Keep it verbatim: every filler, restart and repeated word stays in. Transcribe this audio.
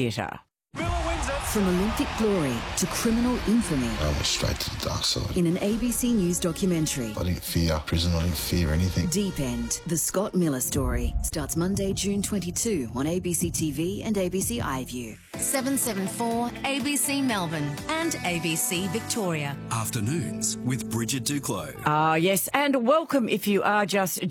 Theatre. From Olympic glory to criminal infamy. I went straight to the dark side. In an A B C News documentary. I didn't fear prison, I didn't fear anything. Deep End, the Scott Miller story, starts Monday, June twenty-second on A B C T V and A B C iView. seven seven four A B C Melbourne and A B C Victoria. Afternoons with Bridget Duclos. Ah, yes, and welcome if you are just